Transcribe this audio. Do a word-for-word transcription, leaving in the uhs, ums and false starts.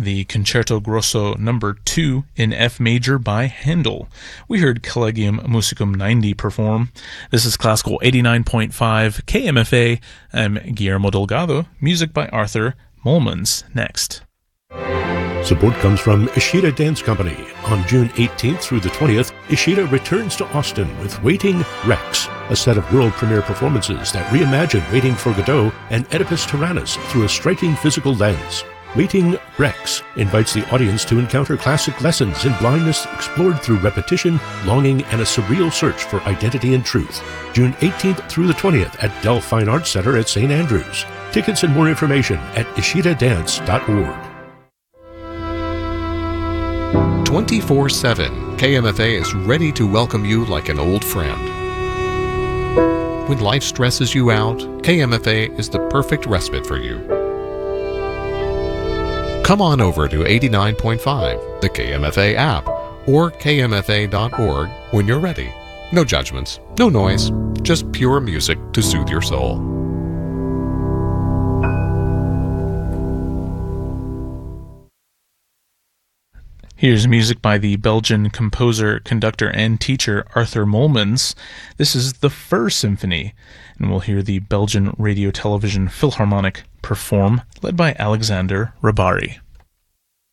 the Concerto Grosso number two in F major by Handel. We heard Collegium Musicum ninety perform. This is Classical eighty-nine point five K M F A. I'm Guillermo Delgado. Music by Arthur Mollmans. Next. Support comes from Ishida Dance Company. On June eighteenth through the twentieth, Ishida returns to Austin with Waiting Rex, a set of world premiere performances that reimagine Waiting for Godot and Oedipus Tyrannus through a striking physical lens. Waiting Rex invites the audience to encounter classic lessons in blindness explored through repetition, longing, and a surreal search for identity and truth. June eighteenth through the twentieth at Dell Fine Arts Center at Saint Andrews. Tickets and more information at ishida dance dot org. twenty-four seven, K M F A is ready to welcome you like an old friend. When life stresses you out, K M F A is the perfect respite for you. Come on over to eighty-nine point five, the K M F A app, or K M F A dot org when you're ready. No judgments, no noise, just pure music to soothe your soul. Here's music by the Belgian composer, conductor, and teacher Arthur Mollmans. This is the First Symphony, and we'll hear the Belgian Radio Television Philharmonic perform, led by Alexander Rabari.